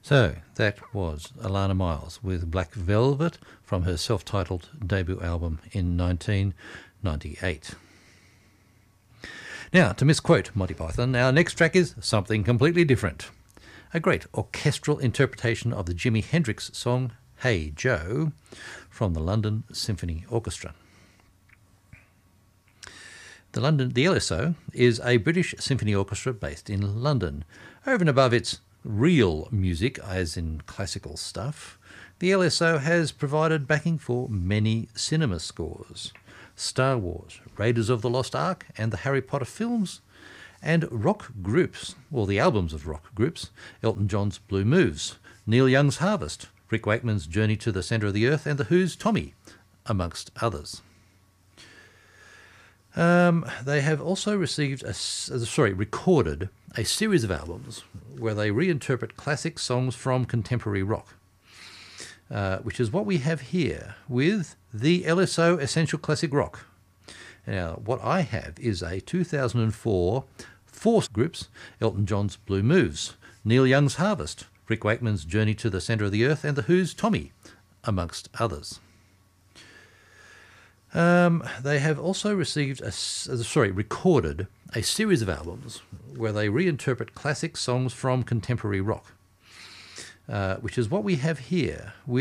So that was Alana Miles with Black Velvet from her self-titled debut album in 1998. Now, to misquote Monty Python, our next track is something completely different. A great orchestral interpretation of the Jimi Hendrix song Hey Joe from the London Symphony Orchestra. The LSO is a British symphony orchestra based in London. Over and above its real music, as in classical stuff, the LSO has provided backing for many cinema scores: Star Wars, Raiders of the Lost Ark and the Harry Potter films, and rock groups, or the albums of rock groups, Elton John's Blue Moves, Neil Young's Harvest, Rick Wakeman's Journey to the Centre of the Earth and The Who's Tommy, amongst others. They have also recorded a series of albums where they reinterpret classic songs from contemporary rock, which is what we have here with the LSO Essential Classic Rock. Now, what I have is a 2004 four groups: Elton John's Blue Moves, Neil Young's Harvest, Rick Wakeman's Journey to the Centre of the Earth and The Who's Tommy, amongst others. They have also recorded a series of albums where they reinterpret classic songs from contemporary rock, which is what we have here with